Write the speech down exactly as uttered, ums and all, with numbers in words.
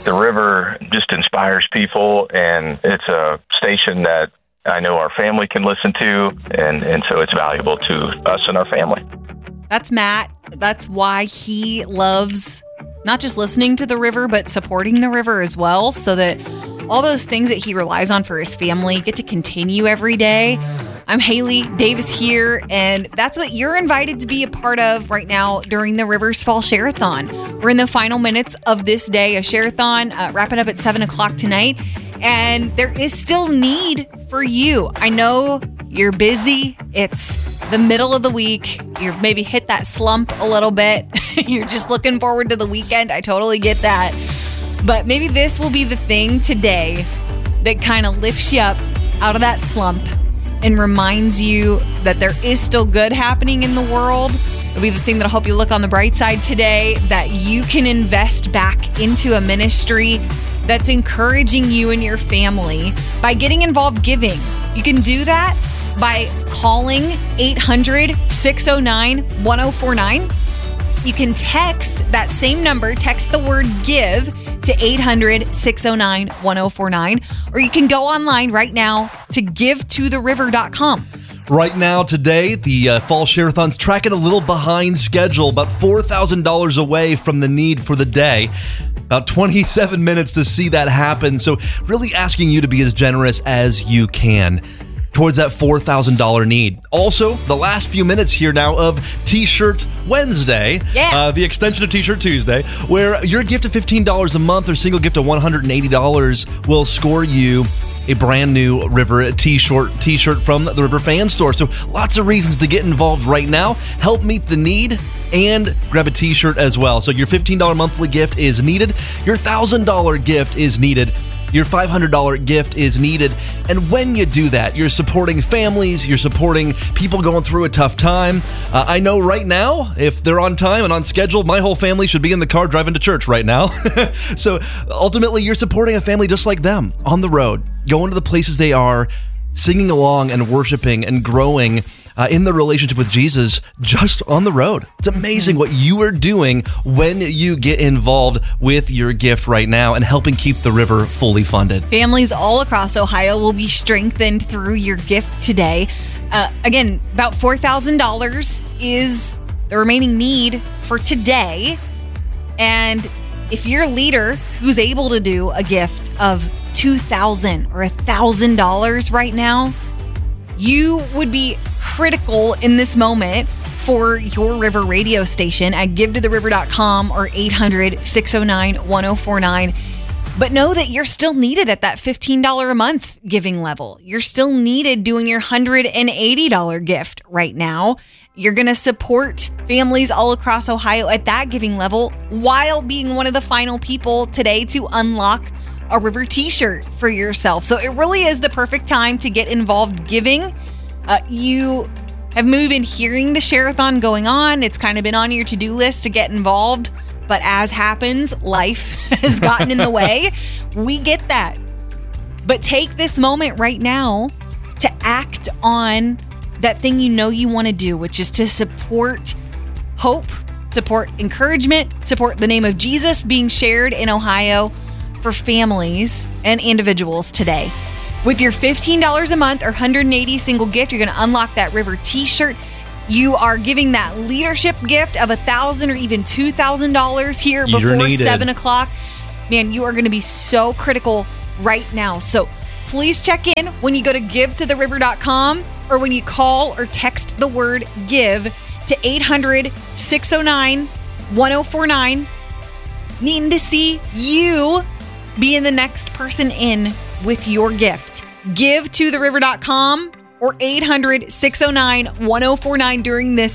The river just inspires people, and it's a station that I know our family can listen to, and, and so it's valuable to us and our family. That's Matt. That's why he loves not just listening to the river, but supporting the river as well, so that all those things that he relies on for his family get to continue every day. I'm Haley, Dave is here, and that's what you're invited to be a part of right now during the Rivers Fall Share-a-thon. We're in the final minutes of this day, a share-a-thon, uh, wrapping up at seven o'clock tonight, and there is still need for you. I know you're busy. It's the middle of the week. You've maybe hit that slump a little bit. You're just looking forward to the weekend. I totally get that. But maybe this will be the thing today that kind of lifts you up out of that slump and reminds you that there is still good happening in the world. It'll be the thing that'll help you look on the bright side today, that you can invest back into a ministry that's encouraging you and your family by getting involved giving. You can do that by calling eight hundred, six oh nine, one oh four nine. You can text that same number, text the word GIVE to eight hundred, six oh nine, one oh four nine, or you can go online right now to give to the river dot com. Right now, today, the uh, Fall Share-a-thon's tracking a little behind schedule, about four thousand dollars away from the need for the day. About twenty-seven minutes to see that happen, so really asking you to be as generous as you can towards that four thousand dollars need. Also, the last few minutes here now of T-Shirt Wednesday, yeah. uh, the extension of T-Shirt Tuesday, where your gift of fifteen dollars a month or single gift of one hundred eighty dollars will score you a brand new River t-shirt t-shirt from the River Fan Store. So lots of reasons to get involved right now. Help meet the need and grab a t-shirt as well. So your fifteen dollars monthly gift is needed. Your one thousand dollars gift is needed. Your five hundred dollars gift is needed. And when you do that, you're supporting families, you're supporting people going through a tough time. Uh, I know right now, if they're on time and on schedule, my whole family should be in the car driving to church right now. So ultimately, you're supporting a family just like them on the road, going to the places they are, singing along and worshiping and growing Uh, in the relationship with Jesus just on the road. It's amazing what you are doing when you get involved with your gift right now and helping keep the river fully funded. Families all across Ohio will be strengthened through your gift today. Uh, again, about four thousand dollars is the remaining need for today. And if you're a leader who's able to do a gift of two thousand dollars or one thousand dollars right now, you would be critical in this moment for your River radio station at give to the river dot com or eight hundred, six oh nine, one oh four nine. But know that you're still needed at that fifteen dollars a month giving level. You're still needed doing your one hundred eighty dollars gift right now. You're going to support families all across Ohio at that giving level while being one of the final people today to unlock a River t-shirt for yourself. So it really is the perfect time to get involved giving. Uh, you have maybe been hearing the share-a-thon going on. It's kind of been on your to-do list to get involved. But as happens, life has gotten in the way. We get that. But take this moment right now to act on that thing you know you want to do, which is to support hope, support encouragement, support the name of Jesus being shared in Ohio for families and individuals today. With your fifteen dollars a month or one hundred eighty single gift, you're going to unlock that River t-shirt. You are giving that leadership gift of one thousand dollars or even two thousand dollars here before seven o'clock. Man, you are going to be so critical right now. So please check in when you go to give to the river dot com or when you call or text the word GIVE to eight hundred, six oh nine, one oh four nine. Needing to see you being the next person in with your gift. give to the river dot com or eight hundred, six oh nine, one oh four nine during this